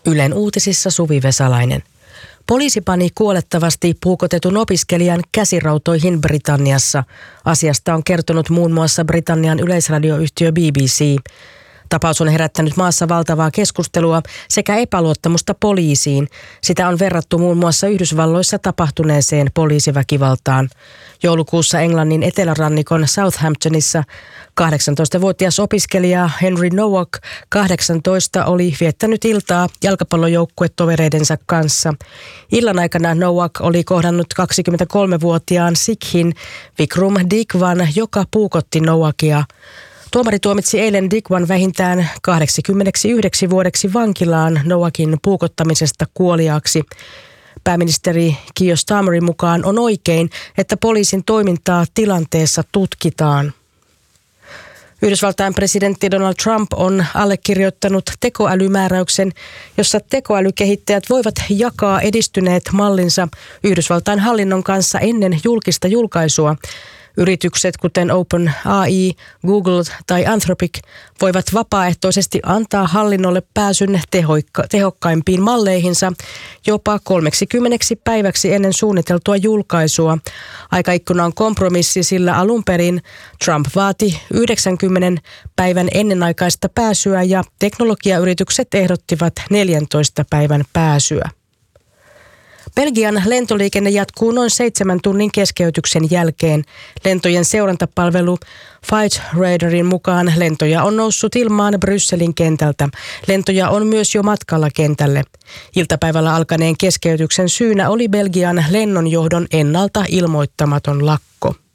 Ylen uutisissa Suvi Vesalainen. Poliisi pani kuolettavasti puukotetun opiskelijan käsirautoihin Britanniassa. Asiasta on kertonut muun muassa Britannian yleisradioyhtiö BBC. Tapaus on herättänyt maassa valtavaa keskustelua sekä epäluottamusta poliisiin. Sitä on verrattu muun muassa Yhdysvalloissa tapahtuneeseen poliisiväkivaltaan. Joulukuussa Englannin etelärannikon Southamptonissa 18-vuotias opiskelija Henry Nowak, 18, oli viettänyt iltaa jalkapallojoukkuetovereidensa kanssa. Illan aikana Nowak oli kohdannut 23-vuotiaan Sikhin Vikram Digwan, joka puukotti Nowakia. Tuomari tuomitsi eilen Digwan vähintään 89 vuodeksi vankilaan Nowakin puukottamisesta kuoliaaksi. Pääministeri Keir Starmerin mukaan on oikein, että poliisin toimintaa tilanteessa tutkitaan. Yhdysvaltain presidentti Donald Trump on allekirjoittanut tekoälymääräyksen, jossa tekoälykehittäjät voivat jakaa edistyneet mallinsa Yhdysvaltain hallinnon kanssa ennen julkista julkaisua. Yritykset kuten OpenAI, Google tai Anthropic voivat vapaaehtoisesti antaa hallinnolle pääsyn tehokkaimpiin malleihinsa jopa 30 päiväksi ennen suunniteltua julkaisua. Aikaikkuna on kompromissi, sillä alun perin Trump vaati 90 päivän ennenaikaista pääsyä ja teknologiayritykset ehdottivat 14 päivän pääsyä. Belgian lentoliikenne jatkuu noin 7 tunnin keskeytyksen jälkeen. Lentojen seurantapalvelu Flightradarin mukaan lentoja on noussut ilmaan Brysselin kentältä. Lentoja on myös jo matkalla kentälle. Iltapäivällä alkaneen keskeytyksen syynä oli Belgian lennonjohdon ennalta ilmoittamaton lakko.